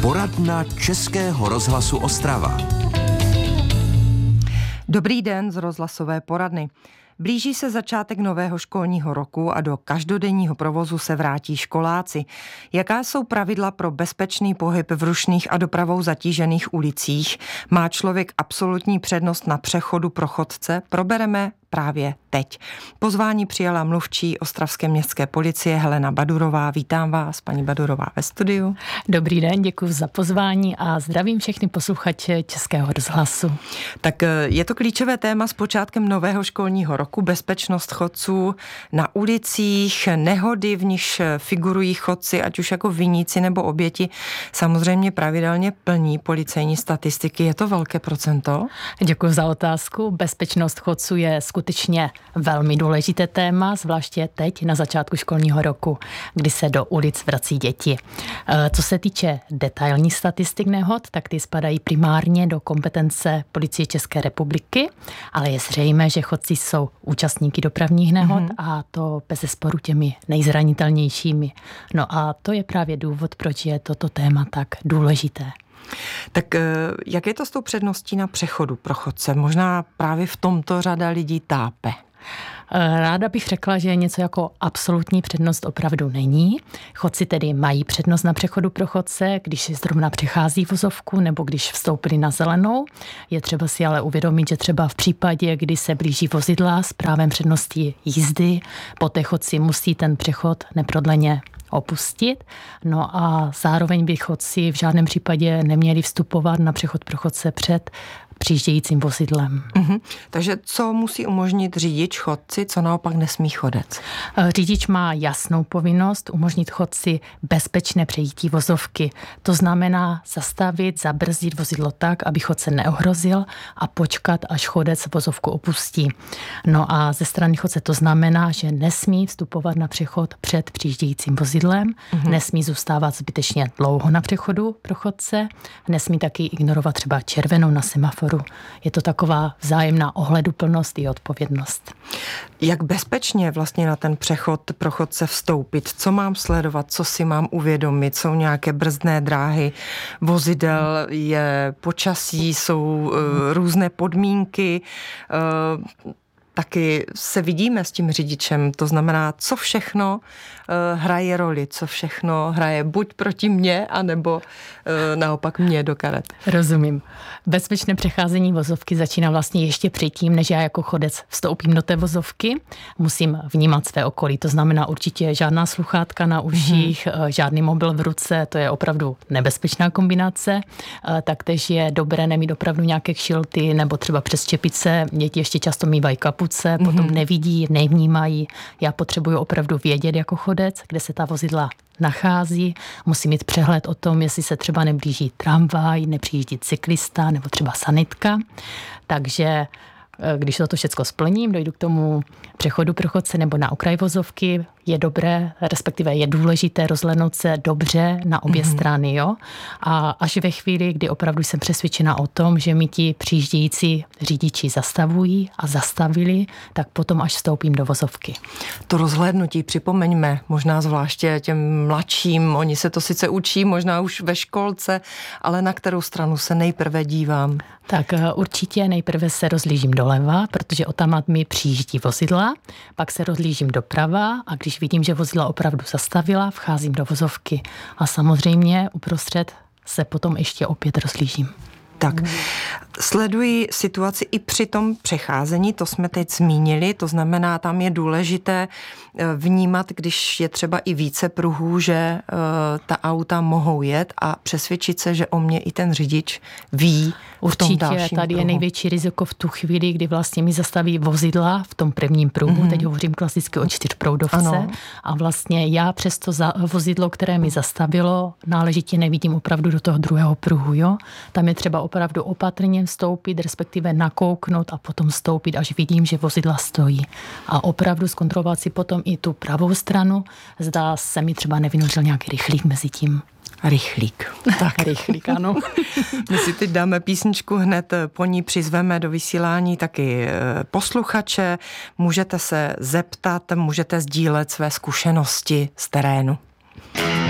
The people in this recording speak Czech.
Poradna Českého rozhlasu Ostrava. Dobrý den z rozhlasové poradny. Blíží se začátek nového školního roku a do každodenního provozu se vrátí školáci. Jaká jsou pravidla pro bezpečný pohyb v rušných a dopravou zatížených ulicích? Má člověk absolutní přednost na přechodu pro chodce? Probereme právě teď. Pozvání přijala mluvčí ostravské městské policie Helena Badurová. Vítám vás, paní Badurová, ve studiu. Dobrý den, děkuji za pozvání a zdravím všechny posluchače Českého rozhlasu. Tak je to klíčové téma s počátkem nového školního roku. Bezpečnost chodců na ulicích, nehody, v nichž figurují chodci, ať už jako viníci nebo oběti, samozřejmě pravidelně plní policejní statistiky. Je to velké procento? Děkuji za otázku. Bezpečnost chodců je skutečně velmi důležité téma, zvláště teď na začátku školního roku, kdy se do ulic vrací děti. Co se týče detailních statistik nehod, tak ty spadají primárně do kompetence Policie České republiky, ale je zřejmé, že chodci jsou účastníky dopravních nehod a to bezesporu těmi nejzranitelnějšími. No a to je právě důvod, proč je toto téma tak důležité. Tak jak je to s tou předností na přechodu pro chodce? Možná právě v tomto řada lidí tápe. Ráda bych řekla, že něco jako absolutní přednost opravdu není. Chodci tedy mají přednost na přechodu pro chodce, když zrovna přechází vozovku nebo když vstoupili na zelenou. Je třeba si ale uvědomit, že třeba v případě, kdy se blíží vozidla s právem přednosti jízdy, poté chodci musí ten přechod neprodleně opustit. No a zároveň by chodci v žádném případě neměli vstupovat na přechod pro chodce před přijíždějícím vozidlem. Takže co musí umožnit řidič chodci, co naopak nesmí chodec? Řidič má jasnou povinnost umožnit chodci bezpečné přejítí vozovky. To znamená zastavit, zabrzdit vozidlo tak, aby chodce neohrozil a počkat, až chodec vozovku opustí. No a ze strany chodce to znamená, že nesmí vstupovat na přechod před přijíždějícím vozidlem, nesmí zůstávat zbytečně dlouho na přechodu pro chodce, nesmí taky ignorovat třeba červenou na semaforu. Je to taková vzájemná ohleduplnost i odpovědnost. Jak bezpečně vlastně na ten přechod pro chodce vstoupit? Co mám sledovat? Co si mám uvědomit? Jsou nějaké brzdné dráhy vozidel? Je počasí? Jsou různé podmínky? Taky se vidíme s tím řidičem, to znamená, co všechno hraje roli, co všechno hraje buď proti mně, anebo naopak mě do karet. Rozumím. Bezpečné přecházení vozovky začíná vlastně ještě předtím, než já jako chodec vstoupím do té vozovky. Musím vnímat své okolí, to znamená určitě žádná sluchátka na uších, žádný mobil v ruce, to je opravdu nebezpečná kombinace. Taktéž je dobré nemít opravdu nějaké kšilty nebo třeba přes čepice. Děti ještě často mívají kapuce, potom nevidí, nevnímají. Já potřebuji opravdu vědět jako chodec, kde se ta vozidla nachází. Musí mít přehled o tom, jestli se třeba neblíží tramvaj, nepřijíždí cyklista nebo třeba sanitka. Takže když toto všechno splním, dojdu k tomu přechodu pro chodce nebo na okraj vozovky, je dobré, respektive je důležité rozhlédnout se dobře na obě strany. Jo? A až ve chvíli, kdy opravdu jsem přesvědčena o tom, že mi ti přijíždějící řidiči zastavují a zastavili, tak potom až vstoupím do vozovky. To rozhlédnutí připomeňme, možná zvláště těm mladším, oni se to sice učí, možná už ve školce, ale na kterou stranu se nejprve dívám? Tak určitě nejprve se rozhlížím doleva, protože odtamad mi přijíždí vozidla, pak se rozhlížím doprava a když vidím, že vozidla opravdu zastavila, vcházím do vozovky a samozřejmě uprostřed se potom ještě opět rozhlížím. Tak, sleduji situaci i při tom přecházení, to jsme teď zmínili, to znamená, tam je důležité vnímat, když je třeba i více pruhů, že ta auta mohou jet a přesvědčit se, že o mě i ten řidič ví v tom dalším Určitě, tady pruhu. je největší riziko v tu chvíli, kdy vlastně mi zastaví vozidla v tom prvním pruhu, teď hovořím klasicky o čtyřproudovce, Ano. a vlastně já přes to vozidlo, které mi zastavilo, náležitě nevidím opravdu do toho druhého pruhu, jo? Tam je třeba opravdu opatrně vstoupit, respektive nakouknout a potom vstoupit, až vidím, že vozidla stojí. A opravdu zkontrolovat si potom i tu pravou stranu, zdá se mi třeba nevynořil nějaký rychlík mezi tím. Rychlík. Tak, rychlík, ano. My si teď dáme písničku, hned po ní přizveme do vysílání taky posluchače. Můžete se zeptat, můžete sdílet své zkušenosti z terénu.